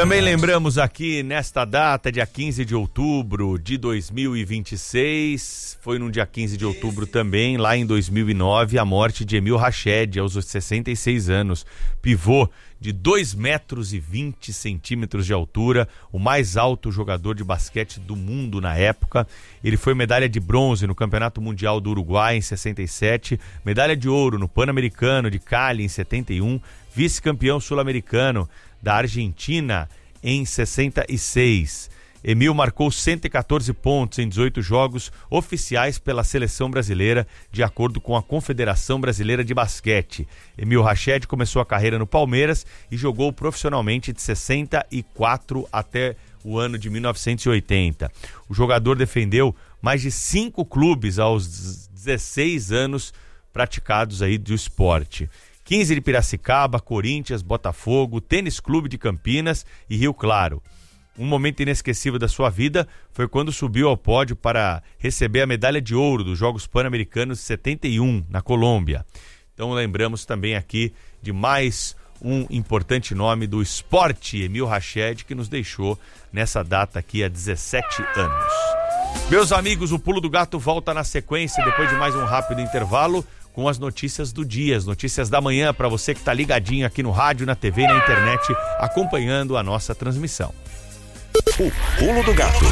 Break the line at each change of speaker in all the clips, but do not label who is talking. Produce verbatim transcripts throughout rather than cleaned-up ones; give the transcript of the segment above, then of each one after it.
Também lembramos aqui nesta data, dia quinze de outubro de dois mil e vinte e seis, foi no dia quinze de outubro também, lá em dois mil e nove, a morte de Emil Rached, aos sessenta e seis anos, pivô de dois metros e vinte centímetros de altura, o mais alto jogador de basquete do mundo na época. Ele foi medalha de bronze no Campeonato Mundial do Uruguai em sessenta e sete, medalha de ouro no Pan-Americano de Cali em setenta e um, vice-campeão sul-americano da Argentina em sessenta e seis. Emil marcou cento e quatorze pontos em dezoito jogos oficiais pela seleção brasileira, de acordo com a Confederação Brasileira de Basquete. Emil Rached começou a carreira no Palmeiras e jogou profissionalmente de sessenta e quatro até o ano de mil novecentos e oitenta. O jogador defendeu mais de cinco clubes aos dezesseis anos praticados aí do esporte. quinze de Piracicaba, Corinthians, Botafogo, Tênis Clube de Campinas e Rio Claro. Um momento inesquecível da sua vida foi quando subiu ao pódio para receber a medalha de ouro dos Jogos Pan-Americanos de setenta e um, na Colômbia. Então lembramos também aqui de mais um importante nome do esporte, Emil Rached, que nos deixou nessa data aqui há dezessete anos. Meus amigos, o Pulo do Gato volta na sequência, depois de mais um rápido intervalo, com as notícias do dia, as notícias da manhã, para você que está ligadinho aqui no rádio, na T V e na internet, acompanhando a nossa transmissão.
O Pulo do Gato.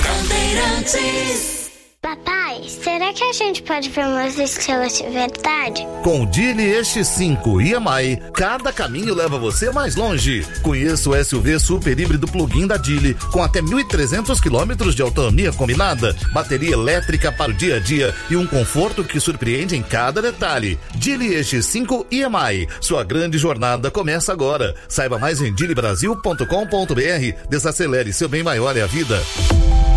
Papai, será que a gente pode ver umas estrelas de verdade?
Com o Geely E X cinco e M I, cada caminho leva você mais longe. Conheça o S U V super híbrido plug-in da Geely, com até mil e trezentos quilômetros de autonomia combinada, bateria elétrica para o dia a dia e um conforto que surpreende em cada detalhe. Geely E X cinco e M I, sua grande jornada começa agora. Saiba mais em geely brasil ponto com ponto b r. Desacelere, seu bem maior é a vida.